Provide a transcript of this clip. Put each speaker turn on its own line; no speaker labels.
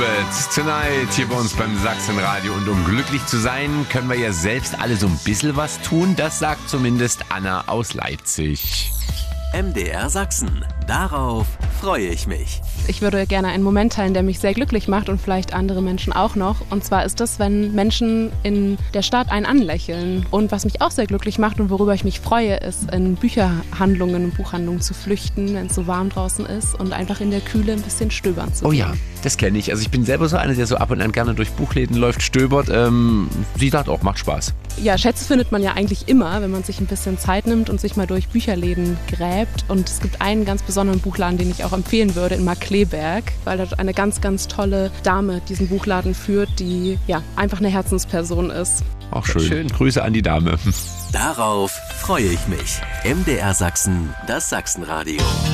It Tonight hier bei uns beim Sachsenradio. Und um glücklich zu sein, können wir ja selbst alle so ein bisschen was tun. Das sagt zumindest Anna aus Leipzig.
MDR Sachsen. Darauf freue ich mich.
Ich würde gerne einen Moment teilen, der mich sehr glücklich macht und vielleicht andere Menschen auch noch. Und zwar ist das, wenn Menschen in der Stadt einen anlächeln. Und was mich auch sehr glücklich macht und worüber ich mich freue, ist, in Bücherhandlungen und Buchhandlungen zu flüchten, wenn es so warm draußen ist und einfach in der Kühle ein bisschen stöbern zu gehen.
Oh ja, das kenne ich. Also ich bin selber so einer, der so ab und an gerne durch Buchläden läuft, stöbert. Sie sagt auch, macht Spaß.
Ja, Schätze findet man ja eigentlich immer, wenn man sich ein bisschen Zeit nimmt und sich mal durch Bücherläden gräbt. Und es gibt einen ganz besonderen Buchladen, den ich auch empfehlen würde, in Markkleeberg, weil dort eine ganz, ganz tolle Dame diesen Buchladen führt, die ja einfach eine Herzensperson ist.
Auch schön. Grüße an die Dame.
Darauf freue ich mich. MDR Sachsen, das Sachsenradio.